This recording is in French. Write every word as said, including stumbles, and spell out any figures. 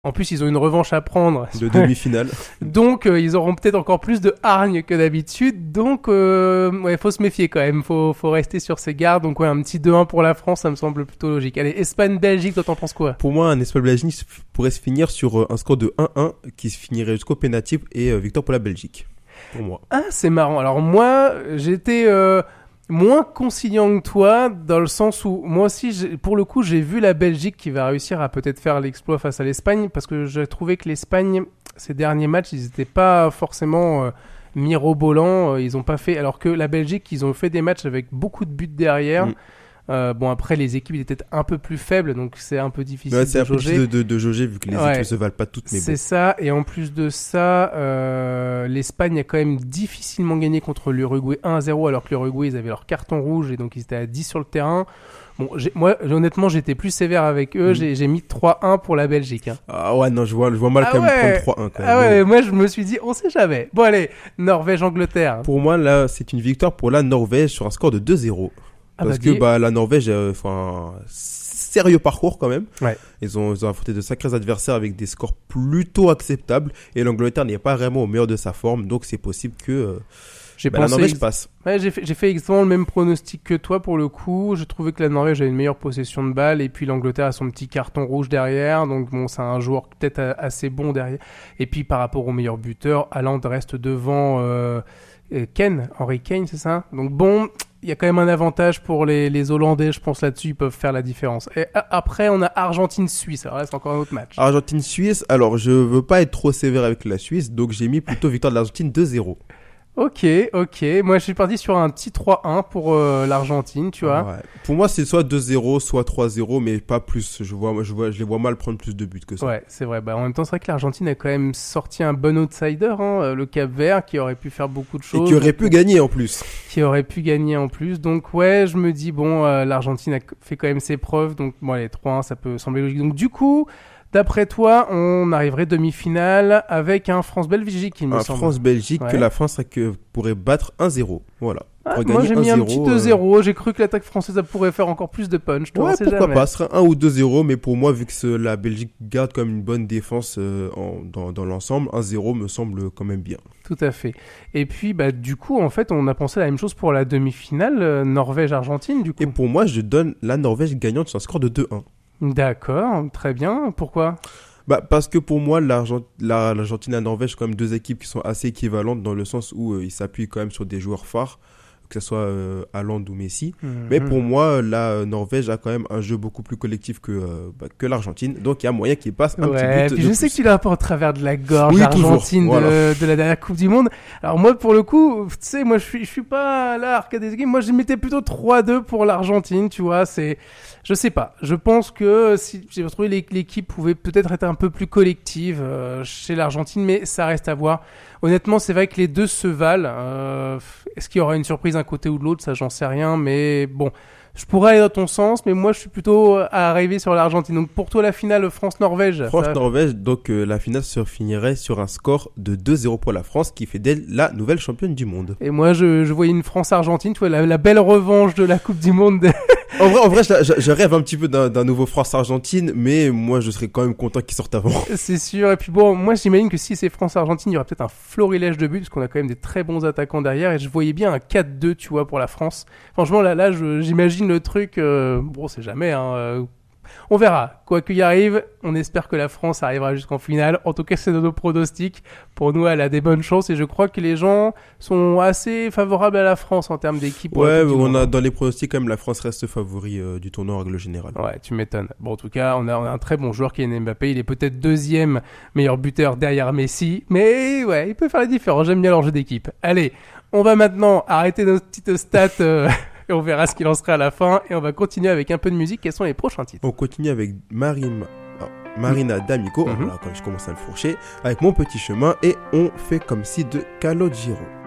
En plus, ils ont une revanche à prendre. De demi-finale. Donc, euh, ils auront peut-être encore plus de hargne que d'habitude. Donc, euh, ouais, faut se méfier quand même. Faut, faut rester sur ses gardes. Donc, ouais, un petit deux un pour la France, ça me semble plutôt logique. Allez, Espagne-Belgique, toi, t'en penses quoi? Pour moi, un Espagne-Belgique pourrait se finir sur un score de un un qui se finirait jusqu'au pénalty et euh, victoire pour la Belgique. Pour moi. Ah, c'est marrant. Alors, moi, j'étais... Euh... moins conciliant que toi, dans le sens où moi aussi, j'ai, pour le coup, j'ai vu la Belgique qui va réussir à peut-être faire l'exploit face à l'Espagne, parce que j'ai trouvé que l'Espagne, ces derniers matchs, ils n'étaient pas forcément euh, mirobolants, euh, ils ont pas fait, alors que la Belgique, ils ont fait des matchs avec beaucoup de buts derrière. Mm. Euh, bon, après, les équipes étaient peut-être un peu plus faibles, donc c'est un peu difficile ouais, c'est de un peu jauger. difficile de, de, de jauger vu que les ouais, équipes ne se valent pas toutes. Mais c'est bon. ça, et en plus de ça, euh, l'Espagne a quand même difficilement gagné contre l'Uruguay un à zéro, alors que l'Uruguay, ils avaient leur carton rouge, et donc ils étaient à dix sur le terrain. Bon, j'ai, moi, honnêtement, j'étais plus sévère avec eux, mmh. j'ai, j'ai mis trois un pour la Belgique. Hein. Ah ouais, non, je vois, je vois mal ah quand ouais. même prendre trois un. Quand même. Ah ouais, moi, je me suis dit, on sait jamais. Bon, allez, Norvège-Angleterre. Pour moi, là, c'est une victoire pour la Norvège sur un score de deux zéro. Ah Parce bah, que dis... bah, la Norvège, enfin, euh, sérieux parcours quand même. Ouais. Ils ont, ils ont affronté de sacrés adversaires avec des scores plutôt acceptables. Et l'Angleterre n'est pas vraiment au meilleur de sa forme. Donc c'est possible que euh, j'ai bah, pensé la Norvège ex... passe. Ouais, j'ai fait, j'ai fait exactement le même pronostic que toi pour le coup. Je trouvais que la Norvège avait une meilleure possession de balle. Et puis l'Angleterre a son petit carton rouge derrière. Donc bon, c'est un joueur peut-être assez bon derrière. Et puis par rapport au meilleur buteur, Haaland reste devant euh, Kane, Harry Kane, c'est ça? Donc bon... Il y a quand même un avantage pour les, les Hollandais, je pense là-dessus, ils peuvent faire la différence. Et après, on a Argentine-Suisse, alors là, c'est encore un autre match. Argentine-Suisse, alors je veux pas être trop sévère avec la Suisse, donc j'ai mis plutôt victoire de l'Argentine deux zéro. Ok, ok. Moi, je suis parti sur un petit trois un pour euh, l'Argentine, tu vois. Ouais. Pour moi, c'est soit deux zéro, soit trois zéro, mais pas plus. Je vois, je vois, je les vois mal prendre plus de buts que ça. Ouais, c'est vrai. Bah, en même temps, c'est vrai que l'Argentine a quand même sorti un bon outsider, hein, le Cap-Vert, qui aurait pu faire beaucoup de choses. Et qui aurait pu donc, gagner en plus. Qui aurait pu gagner en plus. Donc, ouais, je me dis, bon, euh, l'Argentine a fait quand même ses preuves. Donc, bon, les trois un, ça peut sembler logique. Donc, du coup... D'après toi, on arriverait demi-finale avec un France-Belgique, il me un semble. Un France-Belgique ouais. que la France que pourrait battre un zéro. Voilà. Ah, moi, j'ai mis un petit deux zéro. Euh... J'ai cru que l'attaque française ça pourrait faire encore plus de punch. Ouais, pourquoi jamais. pas. Ce serait un ou deux zéro, mais pour moi, vu que la Belgique garde comme une bonne défense euh, en, dans, dans l'ensemble, un zéro me semble quand même bien. Tout à fait. Et puis, bah, du coup, en fait, on a pensé la même chose pour la demi-finale, euh, Norvège-Argentine, du coup. Et pour moi, je donne la Norvège gagnante sur un score de deux un. D'accord, très bien. Pourquoi ? Bah, parce que pour moi, l'Argent... la... l'Argentine et la Norvège sont quand même deux équipes qui sont assez équivalentes dans le sens où euh, ils s'appuient quand même sur des joueurs phares, que ce soit euh, Haaland ou Messi. Mm-hmm. Mais pour moi, la euh, Norvège a quand même un jeu beaucoup plus collectif que, euh, bah, que l'Argentine. Donc il y a moyen qu'il passe un ouais, petit but. Puis de je sais plus. que tu l'as un peu au travers de la gorge, oui, l'Argentine toujours, de, voilà. de la dernière Coupe du Monde. Alors moi, pour le coup, tu sais, moi je suis, je suis pas là, arcade des équipes. Moi, je mettais plutôt trois deux pour l'Argentine, tu vois. C'est, je sais pas. Je pense que si j'ai retrouvé l'équipe pouvait peut-être être un peu plus collective euh, chez l'Argentine, mais ça reste à voir. Honnêtement, c'est vrai que les deux se valent. Euh, est-ce qu'il y aura une surprise d'un côté ou de l'autre ? Ça, j'en sais rien. Mais bon, je pourrais aller dans ton sens, mais moi, je suis plutôt à arriver sur l'Argentine. Donc, pour toi, la finale France-Norvège. France-Norvège, ça... donc euh, la finale se finirait sur un score de deux zéro pour la France, qui fait d'elle la nouvelle championne du monde. Et moi, je, je voyais une France-Argentine, tu vois, la, la belle revanche de la Coupe du Monde. En vrai, en vrai, je, je, je rêve un petit peu d'un, d'un nouveau France-Argentine, mais moi, je serais quand même content qu'il sorte avant. C'est sûr. Et puis bon, moi, j'imagine que si c'est France-Argentine, il y aura peut-être un florilège de buts, parce qu'on a quand même des très bons attaquants derrière. Et je voyais bien un quatre deux, tu vois, pour la France. Franchement, là, là, je, j'imagine le truc. Euh, bon, c'est jamais. Hein, euh, on verra. Quoi qu'il y arrive, on espère que la France arrivera jusqu'en finale. En tout cas, c'est nos pronostics. Pour nous, elle a des bonnes chances et je crois que les gens sont assez favorables à la France en termes d'équipe. Ouais, on a dans les pronostics quand même la France reste favori euh, du tournoi en règle générale. Ouais, tu m'étonnes. Bon, en tout cas, on a, on a un très bon joueur qui est Mbappé. Il est peut-être deuxième meilleur buteur derrière Messi, mais ouais, il peut faire la différence. J'aime bien leur jeu d'équipe. Allez, on va maintenant arrêter nos petites stats. Euh... Et on verra ce qu'il en sera à la fin. Et on va continuer avec un peu de musique. Quels sont les prochains titres ? On continue avec Marine, oh, Marina D'Amico. Mm-hmm. Voilà, quand je commence à le fourcher. Avec Mon Petit Chemin. Et On fait comme si de Calogero.